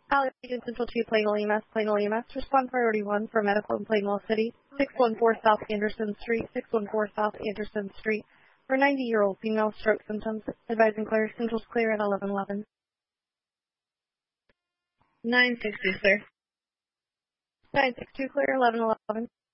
Allegheny Central 2, Plainville EMS, Plainville EMS. Respond priority 1 for medical in Plainville City, 614 South Anderson Street, 614 South Anderson Street. For 90-year-old female stroke symptoms, advising clear. Central's clear at 1111. 960, sir. 962 clear, 1111.